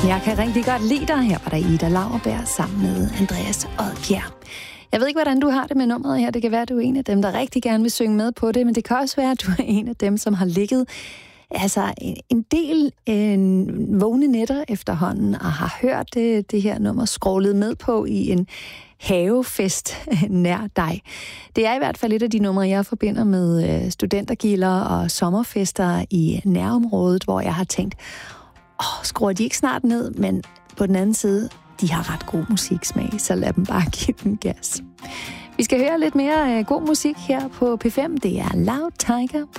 Jeg kan rigtig godt lide dig. Her var der Ida Lauerberg sammen med Andreas Odbjerg. Jeg ved ikke, hvordan du har det med nummeret her. Det kan være, at du er en af dem, der rigtig gerne vil synge med på det, men det kan også være, at du er en af dem, som har ligget en del vågne nætter efterhånden og har hørt det her nummer scrollet med på i en havefest nær dig. Det er i hvert fald et af de numre, jeg forbinder med studentergilder og sommerfester i nærområdet, hvor jeg har tænkt, skruer de ikke snart ned, men på den anden side, de har ret god musiksmag, så lad dem bare give den gas. Vi skal høre lidt mere god musik her på P5. Det er Loud Tiger